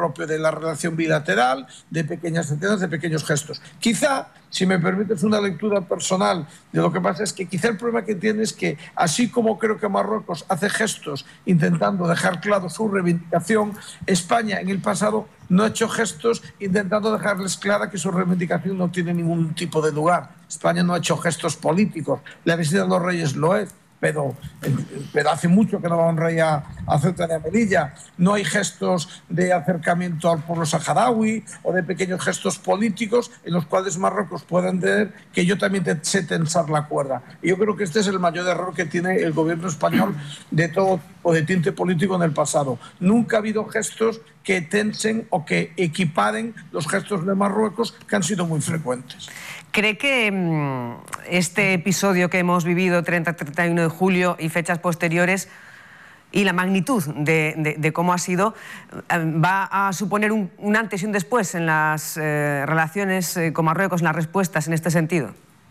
propio de la relación bilateral, de pequeñas escenas, de pequeños gestos. Quizá, si me permites una lectura personal de lo que pasa, es que quizá el problema que tiene es que, así como creo que Marruecos hace gestos intentando dejar claro su reivindicación, España en el pasado no ha hecho gestos intentando dejarles clara que su reivindicación no tiene ningún tipo de lugar. España no ha hecho gestos políticos. La visita de los reyes lo es, pero hace mucho que no va un rey a Ceuta de Melilla. No hay gestos de acercamiento al pueblo saharaui o de pequeños gestos políticos en los cuales Marruecos pueda entender que yo también sé tensar la cuerda. Y yo creo que este es el mayor error que tiene el gobierno español de todo tipo de tinte político en el pasado. Nunca ha habido gestos que tensen o que equiparen los gestos de Marruecos, que han sido muy frecuentes. ¿Cree que este episodio que hemos vivido, 30-31 de julio y fechas posteriores, y la magnitud de cómo ha sido, va a suponer un antes y un después en las relaciones con Marruecos, en las respuestas en este sentido?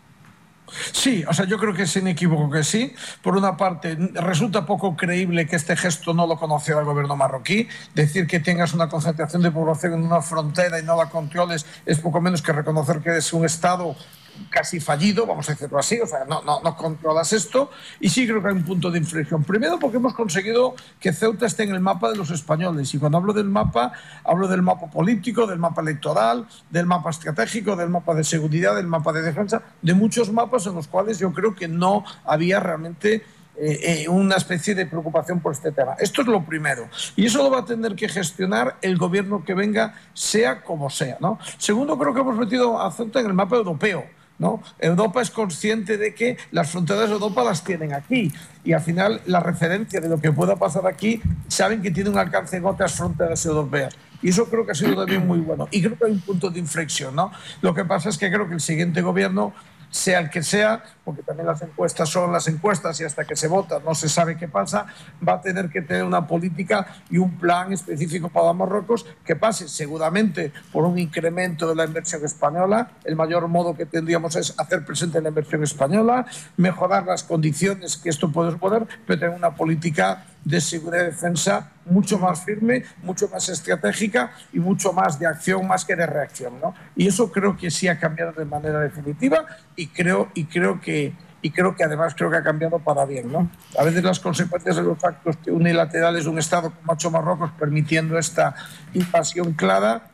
Sí, o sea, yo creo que es inequívoco que sí. Por una parte, resulta poco creíble que este gesto no lo conociera el gobierno marroquí. Decir que tengas una concentración de población en una frontera y no la controles es poco menos que reconocer que es un Estado casi fallido, vamos a decirlo así, o sea, no controlas esto. Y sí creo que hay un punto de inflexión. Primero porque hemos conseguido que Ceuta esté en el mapa de los españoles, y cuando hablo del mapa político, del mapa electoral, del mapa estratégico, del mapa de seguridad, del mapa de defensa, de muchos mapas en los cuales yo creo que no había realmente una especie de preocupación por este tema. Esto es lo primero, y eso lo va a tener que gestionar el gobierno que venga, sea como sea, ¿no? Segundo, creo que hemos metido a Ceuta en el mapa europeo, ¿no? Europa es consciente de que las fronteras de Europa las tienen aquí, y al final la referencia de lo que pueda pasar aquí saben que tiene un alcance en otras fronteras europeas. Y eso creo que ha sido también muy bueno. Y creo que hay un punto de inflexión, ¿no? Lo que pasa es que creo que el siguiente gobierno, sea el que sea, porque también las encuestas son las encuestas y hasta que se vota no se sabe qué pasa, va a tener que tener una política y un plan específico para Marruecos que pase seguramente por un incremento de la inversión española. El mayor modo que tendríamos es hacer presente la inversión española, mejorar las condiciones que esto puede suponer, pero tener una política de seguridad y defensa mucho más firme, mucho más estratégica y mucho más de acción más que de reacción, ¿no? Y eso creo que sí ha cambiado de manera definitiva, y creo que además creo que ha cambiado para bien, ¿no? A veces las consecuencias de los actos unilaterales de un Estado como ha hecho Marruecos, permitiendo esta invasión clara,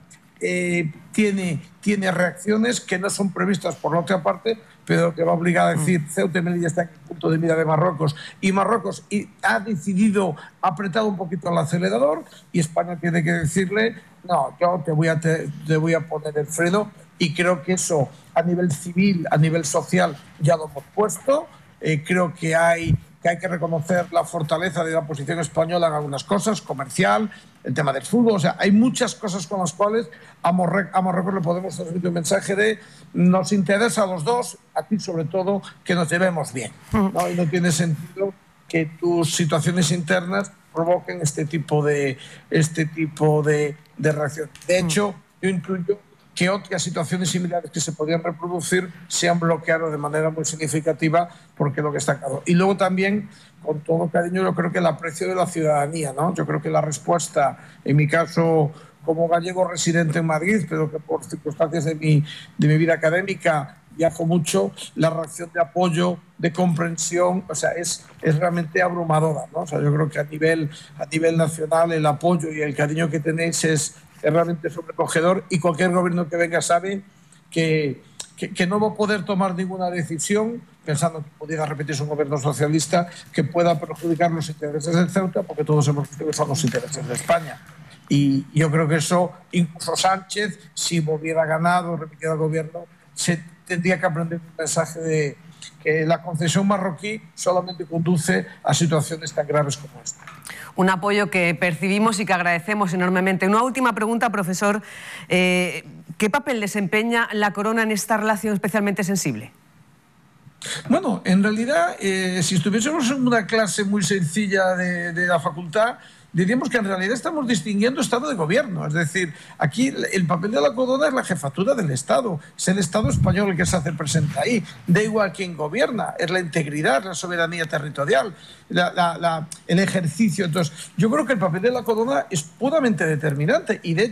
tiene reacciones que no son previstas por la otra parte, pero que va a obligar a decir Ceuta y Melilla está en el punto de mira de Marruecos, y Marruecos ha decidido apretar un poquito el acelerador, y España tiene que decirle no, yo te voy a poner el freno. Y creo que eso a nivel civil, a nivel social ya lo hemos puesto. Creo que hay que reconocer la fortaleza de la posición española en algunas cosas, comercial, el tema del fútbol, o sea, hay muchas cosas con las cuales a Marruecos le podemos transmitir un mensaje de nos interesa a los dos, a ti sobre todo, que nos llevemos bien, ¿no? Y no tiene sentido que tus situaciones internas provoquen este tipo de reacción. De hecho, yo incluyo que otras situaciones similares que se podrían reproducir se han bloqueado de manera muy significativa, porque lo que está claro. Y luego también, con todo cariño, yo creo que el aprecio de la ciudadanía, ¿no? Yo creo que la respuesta, en mi caso como gallego residente en Madrid, pero que por circunstancias de mi vida académica viajo mucho, la reacción de apoyo, de comprensión, o sea, es realmente abrumadora, ¿no? O sea, yo creo que a nivel nacional el apoyo y el cariño que tenéis es realmente sobrecogedor, y cualquier gobierno que venga sabe que no va a poder tomar ninguna decisión pensando que pudiera repetirse un gobierno socialista que pueda perjudicar los intereses del Ceuta, porque todos hemos visto que son los intereses de España. Y yo creo que eso, incluso Sánchez, si volviera ganado o repitiera el gobierno, se tendría que aprender un mensaje de que la concesión marroquí solamente conduce a situaciones tan graves como esta. Un apoyo que percibimos y que agradecemos enormemente. Una última pregunta, profesor. ¿Qué papel desempeña la corona en esta relación especialmente sensible? Bueno, en realidad, si estuviésemos en una clase muy sencilla de la facultad, diríamos que en realidad estamos distinguiendo Estado de Gobierno. Es decir, aquí el papel de la corona es la jefatura del Estado. Es el Estado español el que se hace presente ahí. Da igual quién gobierna, es la integridad, la soberanía territorial, el ejercicio. Entonces, yo creo que el papel de la corona es puramente determinante, y de